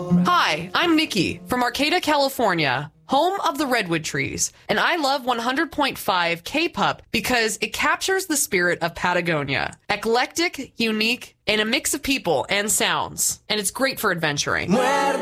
Hi, I'm Nikki from Arcata, California, home of the redwood trees, and I love 100.5 K-Pup because it captures the spirit of Patagonia. Eclectic, unique, and a mix of people and sounds, and it's great for adventuring.